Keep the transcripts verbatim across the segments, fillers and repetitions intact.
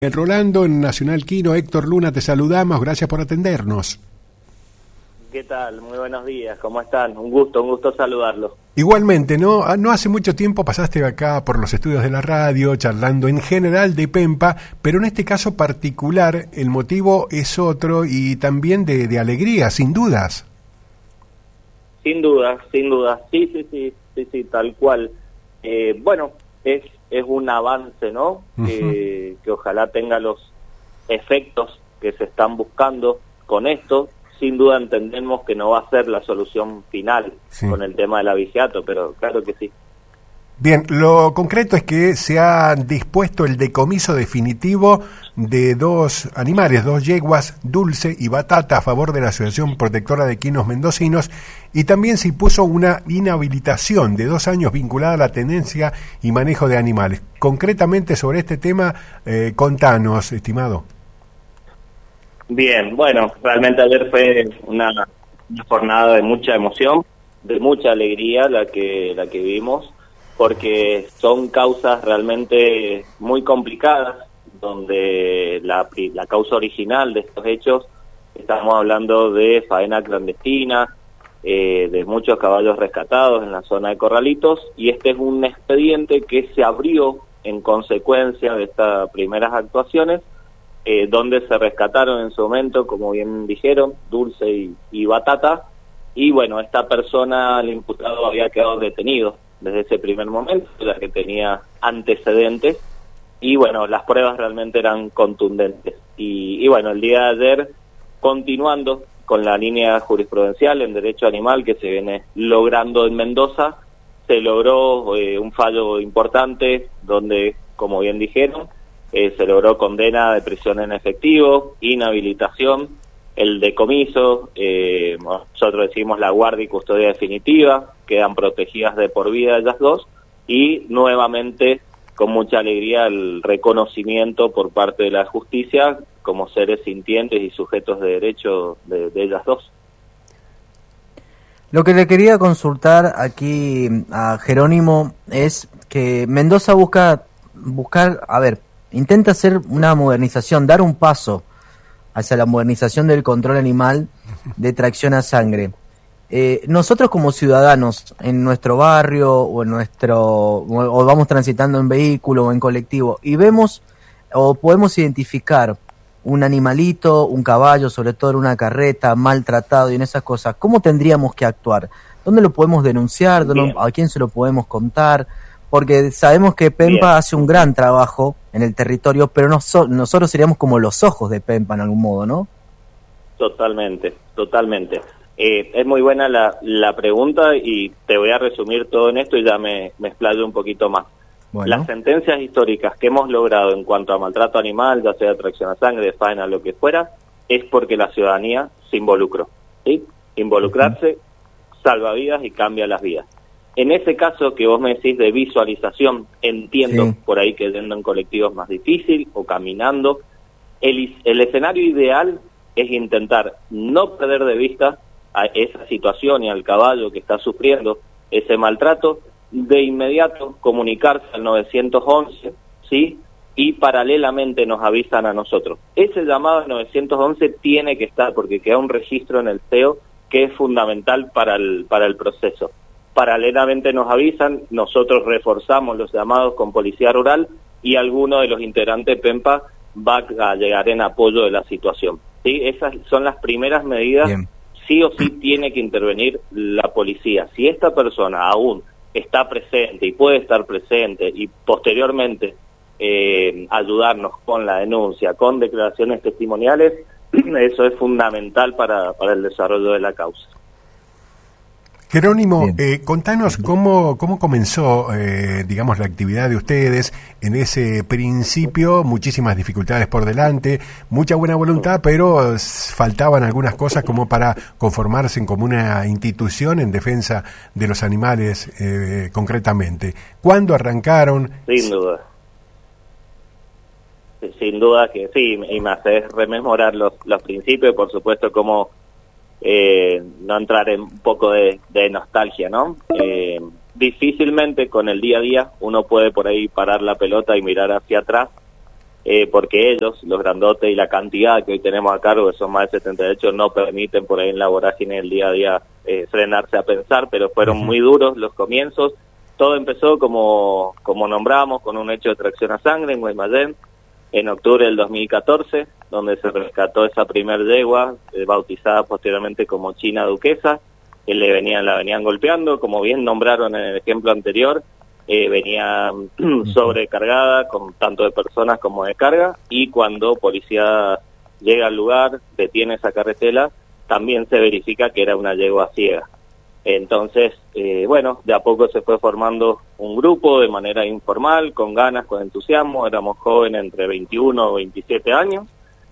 Rolando, en Nacional Quino, Héctor Luna, te saludamos, gracias por atendernos. ¿Qué tal? Muy buenos días, ¿cómo están? Un gusto, un gusto saludarlos. Igualmente, ¿no? No hace mucho tiempo pasaste acá por los estudios de la radio, charlando en general de Pempa, pero en este caso particular el motivo es otro y también de, de alegría, sin dudas. Sin dudas, sin dudas, sí, sí, sí, sí, sí, tal cual. Eh, bueno, es es un avance, ¿no? Uh-huh. que, que ojalá tenga los efectos que se están buscando con esto. Sin duda entendemos que no va a ser la solución final sí. con el tema del abigeato, pero claro que sí. Bien, lo concreto es que se ha dispuesto el decomiso definitivo de dos animales, dos yeguas, Dulce y Batata, a favor de la Asociación Protectora de Quinos Mendocinos, y también se impuso una inhabilitación de dos años vinculada a la tenencia y manejo de animales. Concretamente sobre este tema, eh, contanos, estimado. Bien, bueno, realmente ayer fue una, una jornada de mucha emoción, de mucha alegría la que la que vivimos, porque son causas realmente muy complicadas, donde la, la causa original de estos hechos, estamos hablando de faena clandestina, eh, de muchos caballos rescatados en la zona de Corralitos, y este es un expediente que se abrió en consecuencia de estas primeras actuaciones, eh, donde se rescataron en su momento, como bien dijeron, Dulce y, y Batata, y bueno, esta persona, el imputado, había quedado detenido desde ese primer momento, ya que tenía antecedentes, y bueno, las pruebas realmente eran contundentes. Y, y bueno, el día de ayer, continuando con la línea jurisprudencial en derecho animal que se viene logrando en Mendoza, se logró eh, un fallo importante, donde, como bien dijeron, eh, se logró condena de prisión en efectivo, inhabilitación, el decomiso, eh, nosotros decimos la guardia y custodia definitiva, quedan protegidas de por vida ellas dos, y nuevamente con mucha alegría el reconocimiento por parte de la justicia como seres sintientes y sujetos de derecho de, de ellas dos. Lo que le quería consultar aquí a Jerónimo es que Mendoza busca buscar, a ver, intenta hacer una modernización, dar un paso hacia la modernización del control animal de tracción a sangre. Eh, nosotros como ciudadanos en nuestro barrio o en nuestro o vamos transitando en vehículo o en colectivo y vemos o podemos identificar un animalito, un caballo, sobre todo en una carreta, maltratado y en esas cosas, ¿cómo tendríamos que actuar? ¿Dónde lo podemos denunciar? ¿Dónde, ¿A quién se lo podemos contar? Porque sabemos que Pempa Bien. hace un gran trabajo en el territorio, pero no so, nosotros seríamos como los ojos de Pempa en algún modo, ¿no? Totalmente, totalmente. Eh, es muy buena la, la pregunta y te voy a resumir todo en esto y ya me, me explayo un poquito más. Bueno. Las sentencias históricas que hemos logrado en cuanto a maltrato animal, ya sea tracción a sangre, faena, lo que fuera, es porque la ciudadanía se involucró, ¿sí? Involucrarse uh-huh. salva vidas y cambia las vidas. En ese caso que vos me decís de visualización, entiendo sí. por ahí que yendo en colectivos más difícil o caminando, el, el escenario ideal es intentar no perder de vista a esa situación y al caballo que está sufriendo ese maltrato, de inmediato comunicarse al nueve once, ¿sí? Y paralelamente nos avisan a nosotros. Ese llamado al nueve once tiene que estar porque queda un registro en el C E O que es fundamental para el, para el proceso. Paralelamente nos avisan, nosotros reforzamos los llamados con policía rural y alguno de los integrantes de Pempa va a llegar en apoyo de la situación. ¿Sí? Esas son las primeras medidas. Bien. Sí o sí tiene que intervenir la policía. Si esta persona aún está presente y puede estar presente y posteriormente eh, ayudarnos con la denuncia, con declaraciones testimoniales, eso es fundamental para, para el desarrollo de la causa. Jerónimo, eh, contanos cómo cómo comenzó, eh, digamos, la actividad de ustedes en ese principio, muchísimas dificultades por delante, mucha buena voluntad, pero faltaban algunas cosas como para conformarse como una institución en defensa de los animales eh, concretamente. ¿Cuándo arrancaron? Sin duda. Sin duda que sí, y me hace rememorar los, los principios, por supuesto, como Eh, no entrar en un poco de, de nostalgia, ¿no? Eh, difícilmente con el día a día uno puede por ahí parar la pelota y mirar hacia atrás eh, porque ellos, los grandotes y la cantidad que hoy tenemos a cargo, que son más de setenta y ocho, no permiten por ahí en la vorágine del día a día eh, frenarse a pensar, pero fueron muy duros los comienzos. Todo empezó, como, como nombramos, con un hecho de tracción a sangre en Guaymallén, en octubre del dos mil catorce, donde se rescató esa primer yegua, eh, bautizada posteriormente como China Duquesa, que le venían, la venían golpeando, como bien nombraron en el ejemplo anterior, eh, venía sobrecargada con tanto de personas como de carga, y cuando policía llega al lugar, detiene esa carretela, también se verifica que era una yegua ciega. Entonces, eh, bueno, de a poco se fue formando un grupo de manera informal, con ganas, con entusiasmo. Éramos jóvenes entre veintiuno o veintisiete años,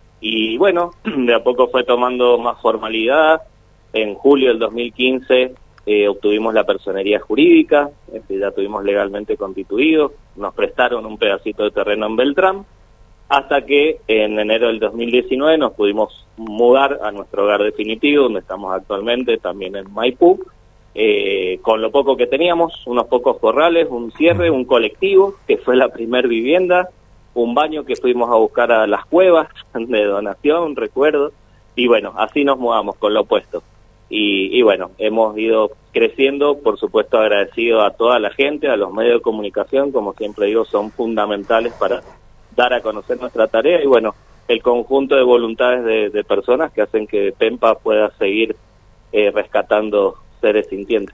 y bueno, de a poco fue tomando más formalidad. En julio del dos mil quince eh, obtuvimos la personería jurídica, este, ya tuvimos legalmente constituido, nos prestaron un pedacito de terreno en Beltrán, hasta que en enero del dos mil diecinueve nos pudimos mudar a nuestro hogar definitivo, donde estamos actualmente, también en Maipú, eh, con lo poco que teníamos, unos pocos corrales, un cierre, un colectivo, que fue la primer vivienda, un baño que fuimos a buscar a las cuevas de donación, recuerdo, y bueno, así nos mudamos con lo opuesto. Y, y bueno, hemos ido creciendo, por supuesto agradecido a toda la gente, a los medios de comunicación, como siempre digo, son fundamentales para dar a conocer nuestra tarea, y bueno, el conjunto de voluntades de, de personas que hacen que Pempa pueda seguir eh, rescatando seres sintientes.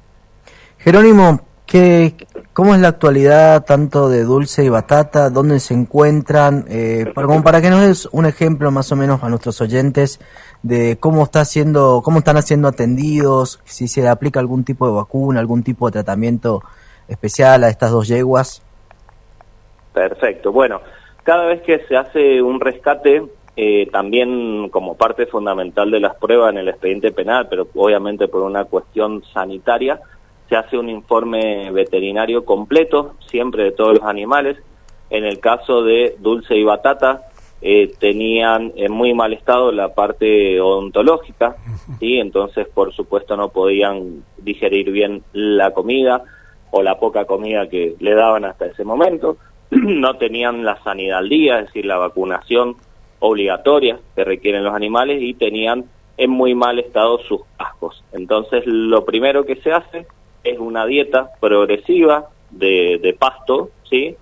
Jerónimo, ¿qué, ¿cómo es la actualidad tanto de Dulce y Batata? ¿Dónde se encuentran? Eh, para, como para que nos des un ejemplo más o menos a nuestros oyentes de cómo está haciendo, cómo están siendo atendidos, si se le aplica algún tipo de vacuna, algún tipo de tratamiento especial a estas dos yeguas. Perfecto. Bueno, cada vez que se hace un rescate, eh, también como parte fundamental de las pruebas en el expediente penal, pero obviamente por una cuestión sanitaria, se hace un informe veterinario completo, siempre de todos los animales. En el caso de Dulce y Batata, eh, tenían en muy mal estado la parte odontológica, ¿sí? Entonces, por supuesto, no podían digerir bien la comida o la poca comida que le daban hasta ese momento. No tenían la sanidad al día, es decir, la vacunación obligatoria que requieren los animales, y tenían en muy mal estado sus cascos. Entonces, lo primero que se hace es una dieta progresiva de, de pasto, ¿sí?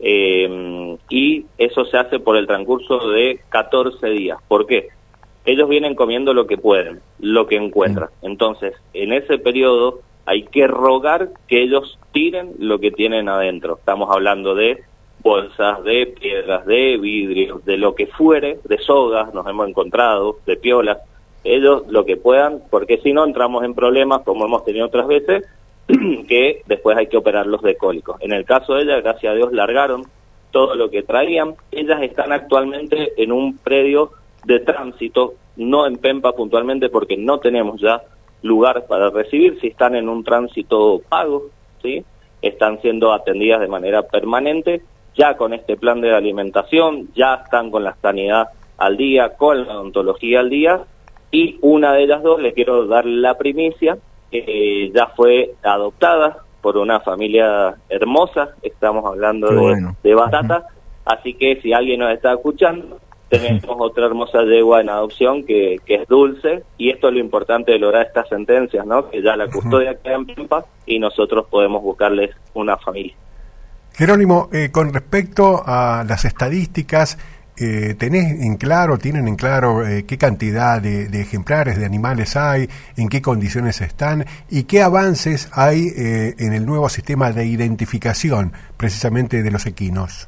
Eh, y eso se hace por el transcurso de catorce días. ¿Por qué? Ellos vienen comiendo lo que pueden, lo que encuentran. Entonces, en ese periodo hay que rogar que ellos tiren lo que tienen adentro. Estamos hablando de bolsas, de piedras, de vidrios, de lo que fuere, de sogas, nos hemos encontrado, de piolas. Ellos lo que puedan, porque si no entramos en problemas, como hemos tenido otras veces, que después hay que operarlos de cólicos. En el caso de ellas, gracias a Dios, largaron todo lo que traían. Ellas están actualmente en un predio de tránsito, no en Pempa puntualmente, porque no tenemos ya lugar para recibir. Si están en un tránsito pago, ¿sí? Están siendo atendidas de manera permanente, ya con este plan de alimentación, ya están con la sanidad al día, con la odontología al día, y una de ellas dos, les quiero dar la primicia, eh, ya fue adoptada por una familia hermosa, estamos hablando de, bueno. de Batata, uh-huh. Así que si alguien nos está escuchando, tenemos otra hermosa yegua en adopción que, que es Dulce, y esto es lo importante de lograr estas sentencias, ¿no? Que ya la custodia queda en Pempa y nosotros podemos buscarles una familia. Jerónimo, eh, con respecto a las estadísticas, eh, ¿tenés en claro, tienen en claro eh, qué cantidad de, de ejemplares de animales hay, en qué condiciones están y qué avances hay eh, en el nuevo sistema de identificación precisamente de los equinos?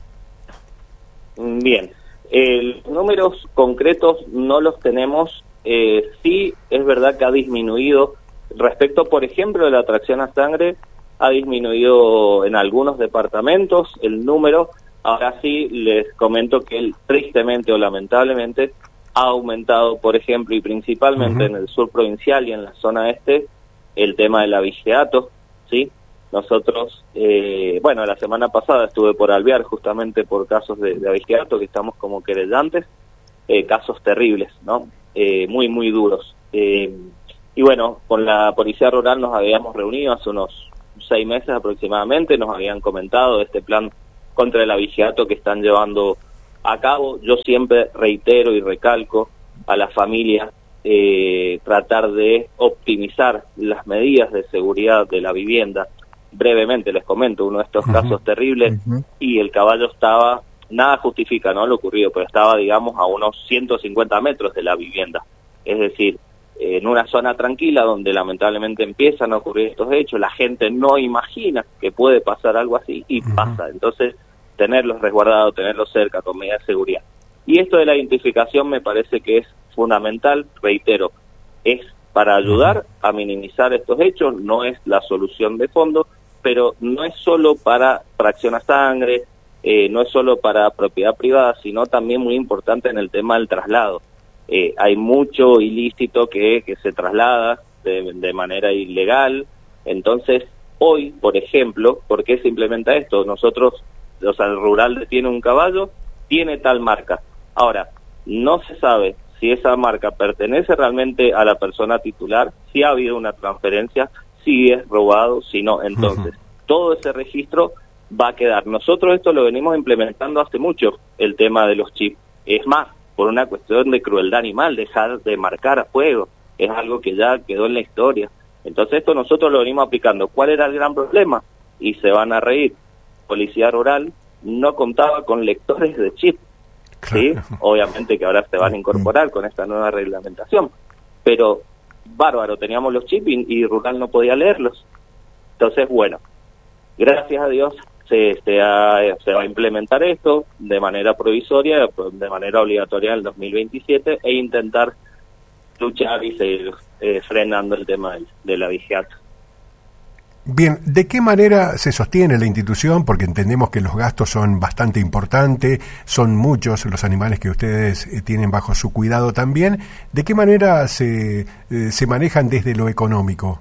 Bien. Eh, números concretos no los tenemos, eh, sí es verdad que ha disminuido respecto, por ejemplo, de la tracción a sangre, ha disminuido en algunos departamentos el número. Ahora sí les comento que él, tristemente o lamentablemente, ha aumentado, por ejemplo, y principalmente uh-huh. en el sur provincial y en la zona este, el tema del abigeato, ¿sí? Nosotros, eh, bueno, la semana pasada estuve por Alvear justamente por casos de, de abigeato, que estamos como querellantes, eh, casos terribles, ¿no? Eh, muy, muy duros. Eh, y bueno, con la Policía Rural nos habíamos reunido hace unos seis meses aproximadamente, nos habían comentado este plan contra el abigeato que están llevando a cabo. Yo siempre reitero y recalco a las familias eh, tratar de optimizar las medidas de seguridad de la vivienda. Brevemente les comento uno de estos uh-huh. casos terribles, uh-huh. y el caballo estaba, nada justifica no lo ocurrido, pero estaba, digamos, a unos ciento cincuenta metros de la vivienda, es decir, en una zona tranquila donde lamentablemente empiezan a ocurrir estos hechos. La gente no imagina que puede pasar algo así y uh-huh. pasa. Entonces, tenerlos resguardados, tenerlos cerca con medidas de seguridad. Y esto de la identificación me parece que es fundamental, reitero, es para ayudar a minimizar estos hechos, no es la solución de fondo, pero no es solo para fracción a sangre, eh, no es solo para propiedad privada, sino también muy importante en el tema del traslado. Eh, hay mucho ilícito que, que se traslada de, de manera ilegal. Entonces, hoy, por ejemplo, ¿por qué se implementa esto? Nosotros, o sea, el rural tiene un caballo, tiene tal marca. Ahora, no se sabe si esa marca pertenece realmente a la persona titular, si ha habido una transferencia, si es robado, si no. Entonces, uh-huh. todo ese registro va a quedar. Nosotros esto lo venimos implementando hace mucho, el tema de los chips. Es más, por una cuestión de crueldad animal, dejar de marcar a fuego, es algo que ya quedó en la historia. Entonces esto nosotros lo venimos aplicando. ¿Cuál era el gran problema? Y se van a reír. Policía Rural no contaba con lectores de chip, ¿sí? Obviamente que ahora se van a incorporar con esta nueva reglamentación, pero bárbaro, teníamos los chips y, y Rural no podía leerlos. Entonces, bueno, gracias a Dios Se, se, ha, se va a implementar esto de manera provisoria, de manera obligatoria en el dos mil veintisiete, e intentar luchar y seguir eh, frenando el tema de, de la vigilancia. Bien, ¿de qué manera se sostiene la institución? Porque entendemos que los gastos son bastante importantes, son muchos los animales que ustedes eh, tienen bajo su cuidado también. ¿De qué manera se, eh, se manejan desde lo económico?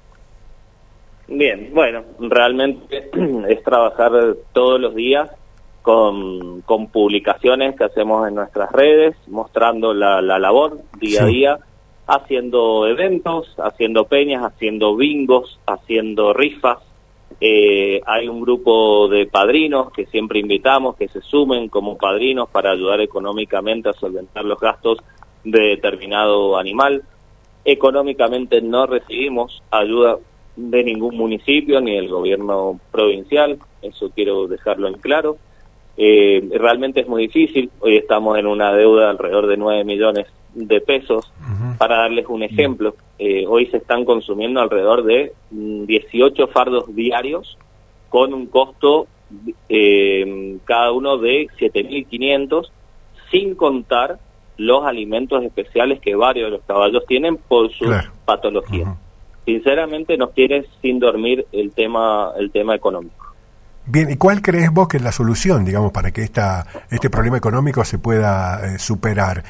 Bien, bueno, realmente es trabajar todos los días con, con publicaciones que hacemos en nuestras redes, mostrando la, la labor día sí. a día, haciendo eventos, haciendo peñas, haciendo bingos, haciendo rifas. Eh, hay un grupo de padrinos que siempre invitamos que se sumen como padrinos para ayudar económicamente a solventar los gastos de determinado animal. Económicamente no recibimos ayuda de ningún municipio ni del gobierno provincial, eso quiero dejarlo en claro. Eh, realmente es muy difícil, hoy estamos en una deuda de alrededor de nueve millones de pesos. Uh-huh. Para darles un ejemplo, eh, hoy se están consumiendo alrededor de dieciocho fardos diarios con un costo eh, cada uno de siete mil quinientos, sin contar los alimentos especiales que varios de los caballos tienen por sus claro. patologías. Uh-huh. Sinceramente nos tiene sin dormir el tema el tema económico. Bien, ¿y cuál crees vos que es la solución, digamos, para que esta este problema económico se pueda eh, superar?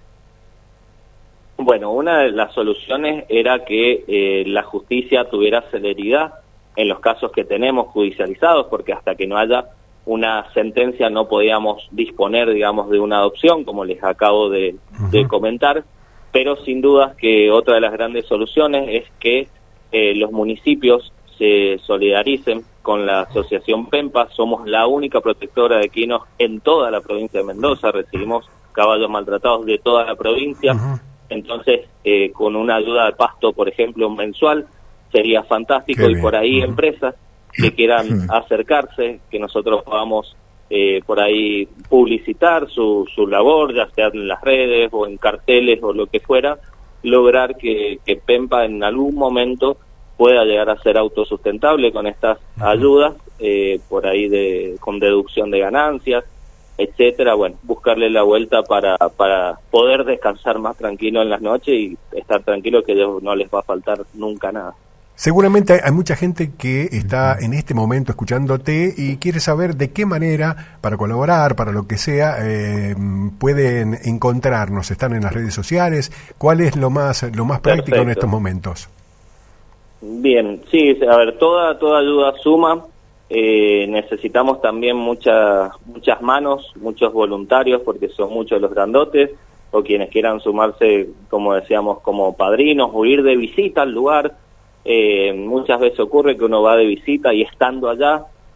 Bueno, una de las soluciones era que eh, la justicia tuviera celeridad en los casos que tenemos judicializados, porque hasta que no haya una sentencia no podíamos disponer, digamos, de una adopción, como les acabo de, uh-huh. de comentar. Pero sin dudas que otra de las grandes soluciones es que eh, los municipios se solidaricen con la asociación PEMPA. Somos la única protectora de equinos en toda la provincia de Mendoza, recibimos caballos maltratados de toda la provincia. Uh-huh. Entonces, eh, con una ayuda de pasto, por ejemplo, mensual, sería fantástico. Qué y bien. Por ahí uh-huh. empresas que quieran uh-huh. acercarse, que nosotros podamos Eh, por ahí publicitar su, su labor, ya sea en las redes o en carteles o lo que fuera, lograr que, que PEMPA en algún momento pueda llegar a ser autosustentable con estas uh-huh. ayudas, eh, por ahí de con deducción de ganancias, etcétera. Bueno, buscarle la vuelta para, para poder descansar más tranquilo en las noches y estar tranquilo que no les va a faltar nunca nada. Seguramente hay mucha gente que está en este momento escuchándote y quiere saber de qué manera, para colaborar, para lo que sea, eh, pueden encontrarnos. ¿Están en las redes sociales? ¿Cuál es lo más lo más práctico Perfecto. En estos momentos? Bien, sí, a ver, toda toda ayuda suma. Eh, necesitamos también muchas muchas manos, muchos voluntarios, porque son muchos los grandotes, o quienes quieran sumarse, como decíamos, como padrinos, o ir de visita al lugar. Eh, muchas veces ocurre que uno va de visita y estando allá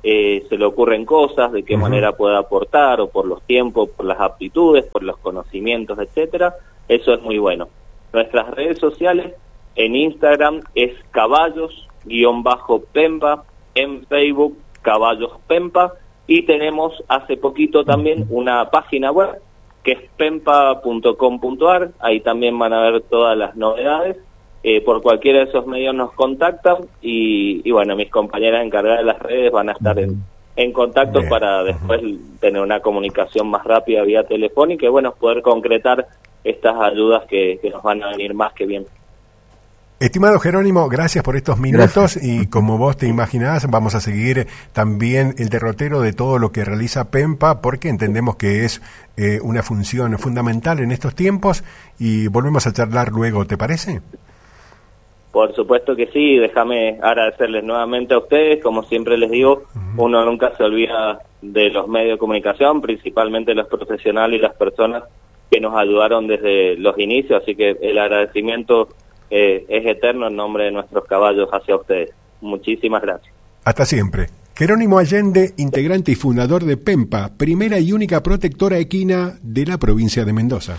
eh, se le ocurren cosas, de qué uh-huh. manera puede aportar, o por los tiempos, por las aptitudes, por los conocimientos, etcétera. Eso es muy bueno. Nuestras redes sociales, en Instagram es caballos-pempa, en Facebook Caballos Pempa, y tenemos hace poquito también una página web que es pempa punto com punto a r. Ahí también van a ver todas las novedades. Eh, por cualquiera de esos medios nos contactan y, y bueno, mis compañeras encargadas de las redes van a estar en, en contacto Bien. para después tener una comunicación más rápida vía telefónica y bueno, poder concretar estas ayudas que, que nos van a venir más que bien. Estimado Jerónimo, gracias por estos minutos gracias. Y como vos te imaginás, vamos a seguir también el derrotero de todo lo que realiza Pempa, porque entendemos que es eh, una función fundamental en estos tiempos y volvemos a charlar luego, ¿te parece? Por supuesto que sí, déjame agradecerles nuevamente a ustedes, como siempre les digo, uh-huh. uno nunca se olvida de los medios de comunicación, principalmente los profesionales y las personas que nos ayudaron desde los inicios, así que el agradecimiento Eh, es eterno en nombre de nuestros caballos hacia ustedes. Muchísimas gracias. Hasta siempre. Jerónimo Allende, integrante y fundador de Pempa, primera y única protectora equina de la provincia de Mendoza.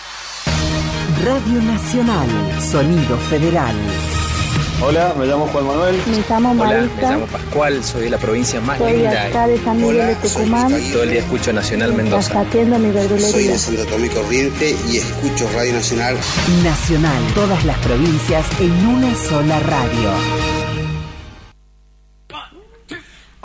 Radio Nacional, Sonido Federal. Hola, me llamo Juan Manuel. Me llamo Marisa. Hola, me llamo Pascual, soy de la provincia más soy linda. Soy acá de San Miguel de Tucumán. Todo el día escucho Nacional Mendoza. Atiendo mi verdulería. Soy de Santo Tomé Corriente y escucho Radio Nacional. Nacional, todas las provincias en una sola radio.